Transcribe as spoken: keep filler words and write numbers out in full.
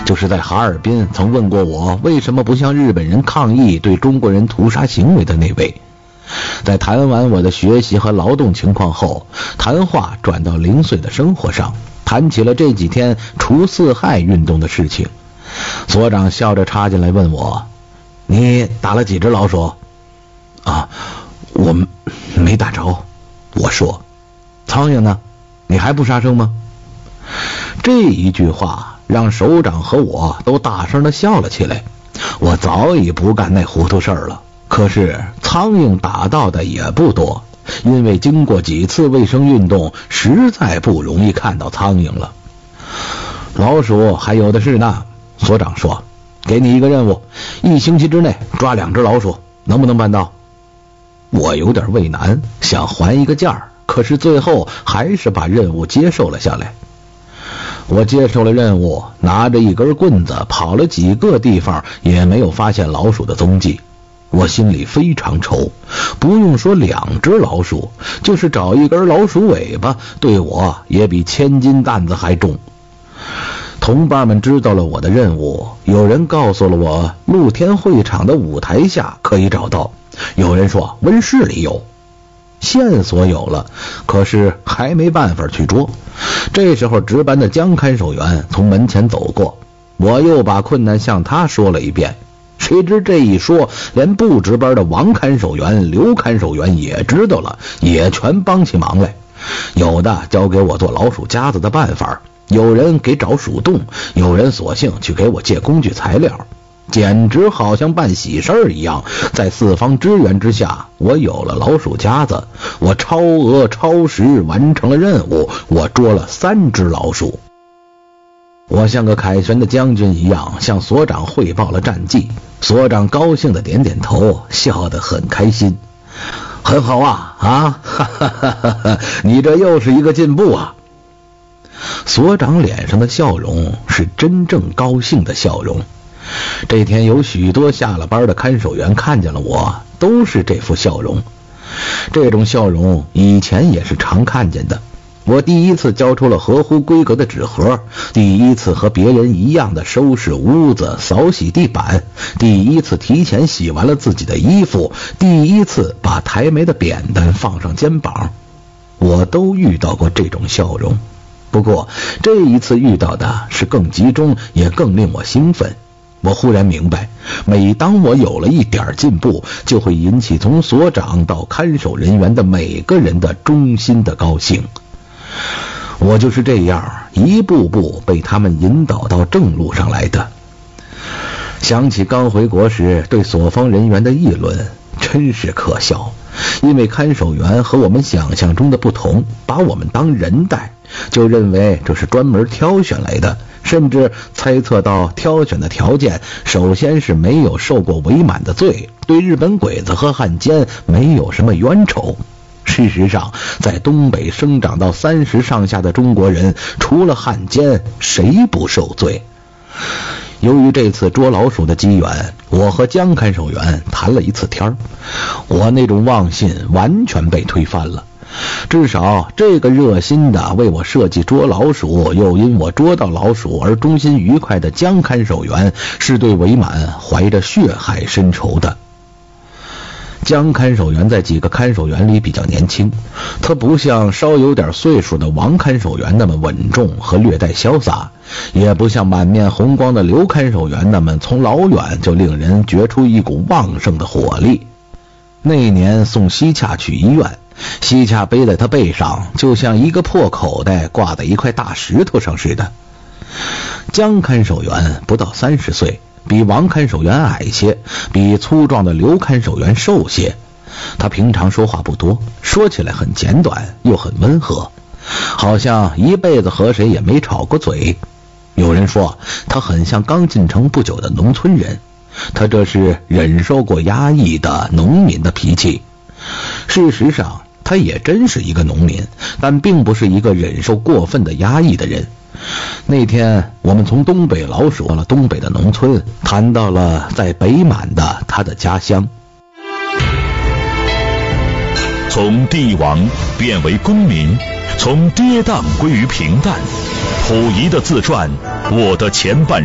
就是在哈尔滨曾问过我为什么不向日本人抗议对中国人屠杀行为的那位。在谈完我的学习和劳动情况后，谈话转到零碎的生活上，谈起了这几天除四害运动的事情。所长笑着插进来问我，你打了几只老鼠？啊，我没打着。我说，苍蝇呢？你还不杀生吗？这一句话让首长和我都大声地笑了起来。我早已不干那糊涂事儿了，可是苍蝇打到的也不多，因为经过几次卫生运动，实在不容易看到苍蝇了。老鼠还有的是呢。所长说，给你一个任务，一星期之内抓两只老鼠，能不能办到？我有点为难，想还一个价儿，可是最后还是把任务接受了下来。我接受了任务，拿着一根棍子跑了几个地方，也没有发现老鼠的踪迹。我心里非常愁，不用说两只老鼠，就是找一根老鼠尾巴，对我也比千斤担子还重。同伴们知道了我的任务，有人告诉了我露天会场的舞台下可以找到，有人说温室里有。线索有了，可是还没办法去捉。这时候值班的江看守员从门前走过，我又把困难向他说了一遍。谁知这一说，连不值班的王看守员、刘看守员也知道了，也全帮起忙来。有的教给我做老鼠夹子的办法，有人给找鼠洞，有人索性去给我借工具材料，简直好像办喜事儿一样。在四方支援之下，我有了老鼠夹子，我超额超时完成了任务，我捉了三只老鼠。我像个凯旋的将军一样向所长汇报了战绩，所长高兴的点点头，笑得很开心。很好啊，啊，哈哈哈哈，你这又是一个进步啊。所长脸上的笑容是真正高兴的笑容。这天有许多下了班的看守员看见了我，都是这副笑容。这种笑容以前也是常看见的。我第一次交出了合乎规格的纸盒，第一次和别人一样的收拾屋子、扫洗地板，第一次提前洗完了自己的衣服，第一次把抬煤的扁担放上肩膀，我都遇到过这种笑容。不过这一次遇到的是更集中，也更令我兴奋。我忽然明白，每当我有了一点进步，就会引起从所长到看守人员的每个人的衷心的高兴。我就是这样一步步被他们引导到正路上来的。想起刚回国时对所方人员的议论，真是可笑。因为看守员和我们想象中的不同，把我们当人待，就认为这是专门挑选来的，甚至猜测到挑选的条件首先是没有受过伪满的罪，对日本鬼子和汉奸没有什么冤仇。事实上，在东北生长到三十上下的中国人，除了汉奸，谁不受罪？由于这次捉老鼠的机缘，我和江看守员谈了一次天儿，我那种妄信完全被推翻了。至少这个热心的为我设计捉老鼠，又因我捉到老鼠而衷心愉快的江看守员，是对伪满怀着血海深仇的。江看守员在几个看守员里比较年轻，他不像稍有点岁数的王看守员那么稳重和略带潇洒，也不像满面红光的刘看守员那么从老远就令人觉出一股旺盛的火力。那年送西洽去医院，西洽背在他背上，就像一个破口袋挂在一块大石头上似的。江看守员不到三十岁，比王看守员矮些，比粗壮的刘看守员瘦些。他平常说话不多，说起来很简短又很温和，好像一辈子和谁也没吵过嘴。有人说他很像刚进城不久的农村人，他这是忍受过压抑的农民的脾气。事实上他也真是一个农民，但并不是一个忍受过分的压抑的人。那天我们从东北老鼠到了东北的农村，谈到了在北满的他的家乡。 从帝王变为公民，从跌宕归于平淡，溥仪的自传《我的前半